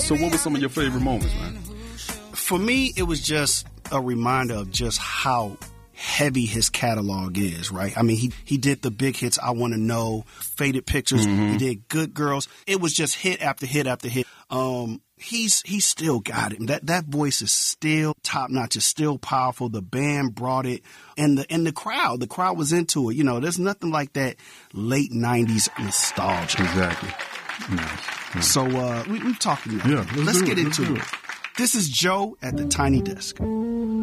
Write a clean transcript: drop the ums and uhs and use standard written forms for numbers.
So what were some of your favorite moments, man? For me, it was just a reminder of just how heavy his catalog is, right? I mean, he did the big hits, I Want to Know, Faded Pictures. He did Good Girls. It was just hit after hit after hit. He's still got it. That voice is still top notch. It's still powerful. The band brought it, and the crowd was into it. You know, there's nothing like that late '90s nostalgia. Exactly. Nice. So we've talked enough. Yeah, let's get into it. This is Joe at the Tiny Desk.